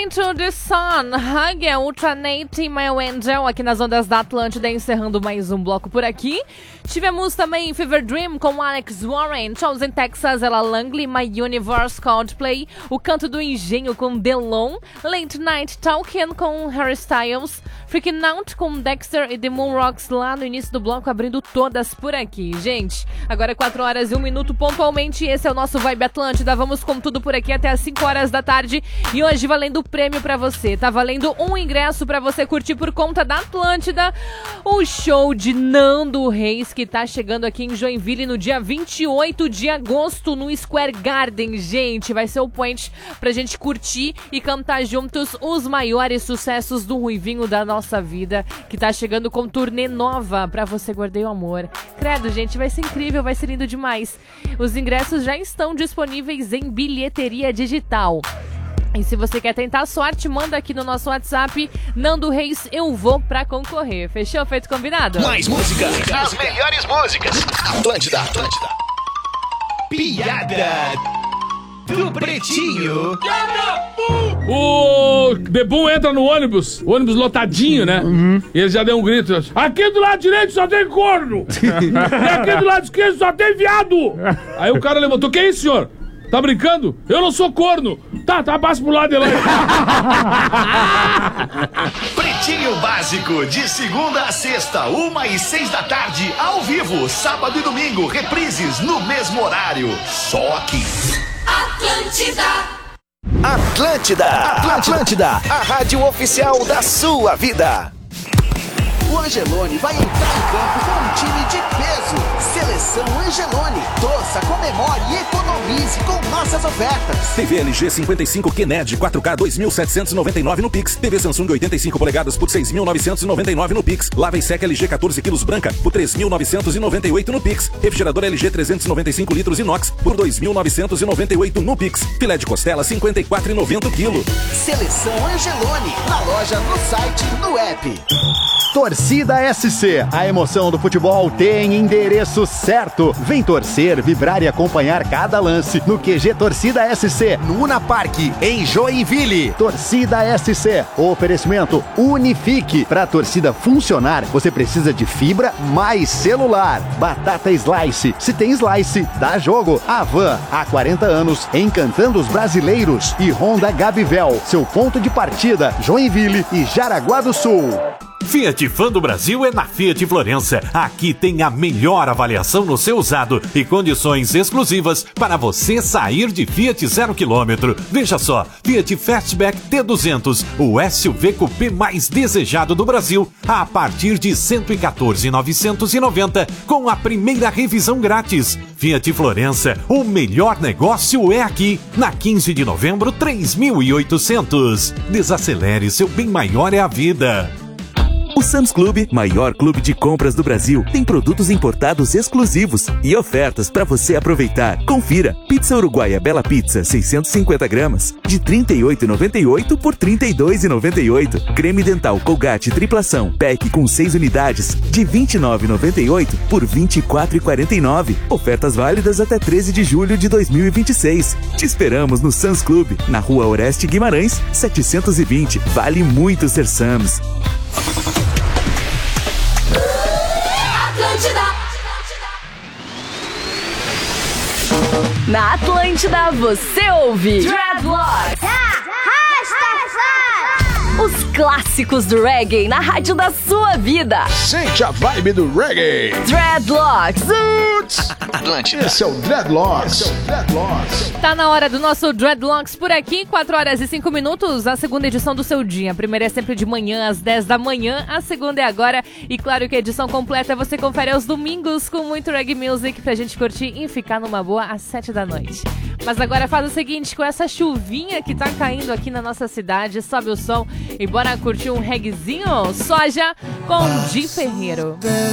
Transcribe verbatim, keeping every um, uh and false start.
Into the Sun, Hug, Ultranate e My Angel aqui nas ondas da Atlântida, encerrando mais um bloco por aqui. Tivemos também Fever Dream com Alex Warren, Chosen Texas, Ella Langley, My Universe, Coldplay, O Canto do Engenho com Delon, Late Night Talking com Harry Styles, Freaking Out com Dexter e The Moon Rocks lá no início do bloco, abrindo todas por aqui, gente. Agora é quatro horas e um minuto pontualmente, esse é o nosso Vibe Atlântida, vamos com tudo por aqui até as cinco horas da tarde e hoje valendo prêmio pra você, tá valendo um ingresso pra você curtir por conta da Atlântida o show de Nando Reis, que tá chegando aqui em Joinville no dia vinte e oito de agosto no Square Garden, gente, vai ser o point pra gente curtir e cantar juntos os maiores sucessos do Ruivinho da nossa vida, que tá chegando com turnê nova pra você guardar o amor. Credo, gente, vai ser incrível, vai ser lindo demais. Os ingressos já estão disponíveis em bilheteria digital. E se você quer tentar a sorte, manda aqui no nosso WhatsApp, Nando Reis, eu vou pra concorrer. Fechou? Feito combinado? Mais música, as melhores músicas. Atlântida, Atlântida. Piada do Pretinho. O Bebum entra no ônibus, o ônibus lotadinho, né? Uhum. E ele já deu um grito: aqui do lado direito só tem corno! E aqui do lado esquerdo só tem viado! Aí o cara levantou: que é isso, senhor? Tá brincando? Eu não sou corno! Tá, tá, passa pro lado de lá. Pretinho Básico, de segunda a sexta, uma e seis da tarde, ao vivo, sábado e domingo, reprises no mesmo horário. Só aqui. Atlântida! Atlântida! Atlântida! A rádio oficial da sua vida. O Angelone vai entrar em campo com um time de peso. Seleção Angelone. Torça, comemore e economize com nossas ofertas. T V L G cinquenta e cinco Q N E D quatro K dois mil setecentos e noventa e nove no Pix. T V Samsung oitenta e cinco polegadas por seis mil novecentos e noventa e nove no Pix. Lava e seca L G quatorze quilos branca por três mil novecentos e noventa e oito no Pix. Refrigerador L G trezentos e noventa e cinco litros inox por dois mil novecentos e noventa e oito no Pix. Filé de costela cinquenta e quatro reais e noventa quilo. Seleção Angelone. Na loja, no site, no app. Torcida S C, a emoção do futebol tem endereço certo. Vem torcer, vibrar e acompanhar cada lance no Q G Torcida S C, no Una Park, em Joinville. Torcida S C, oferecimento Unifique. Para a torcida funcionar, você precisa de fibra mais celular. Batata Slice, se tem Slice, dá jogo. Avan, há quarenta anos, encantando os brasileiros. E Honda Gabivel, seu ponto de partida, Joinville e Jaraguá do Sul. Fiat Fã do Brasil é na Fiat Florença. Aqui tem a melhor avaliação no seu usado e condições exclusivas para você sair de Fiat zero quilômetro. Veja só, Fiat Fastback T duzentos, o S U V cupê mais desejado do Brasil, a partir de cento e quatorze mil novecentos e noventa, com a primeira revisão grátis. Fiat Florença, o melhor negócio é aqui, na quinze de novembro, três mil e oitocentos. Desacelere, seu bem maior é a vida. O Sam's Club, maior clube de compras do Brasil, tem produtos importados exclusivos e ofertas para você aproveitar. Confira: pizza uruguaia Bela Pizza seiscentos e cinquenta gramas de trinta e oito reais e noventa e oito por trinta e dois reais e noventa e oito. Creme dental Colgate triplação pack com seis unidades de vinte e nove reais e noventa e oito por vinte e quatro reais e quarenta e nove. Ofertas válidas até treze de julho de dois mil e vinte e seis. Te esperamos no Sam's Club, na Rua Oreste Guimarães, setecentos e vinte. Vale muito ser Sam's. Na Atlântida você ouve Dreadlocks. Os clássicos do reggae na rádio da sua vida. Sente a vibe do reggae. Dreadlocks. Atlântida. Esse é o Dreadlocks. Esse é o Dreadlocks. Tá na hora do nosso Dreadlocks por aqui, quatro horas e cinco minutos, a segunda edição do seu dia. A primeira é sempre de manhã, às dez da manhã, a segunda é agora. E claro que a edição completa você confere aos domingos com muito reggae music pra gente curtir e ficar numa boa às sete da noite. Mas agora faz o seguinte, com essa chuvinha que tá caindo aqui na nossa cidade, sobe o som e bora curtir um reggaezinho, Soja com Di Ferreiro.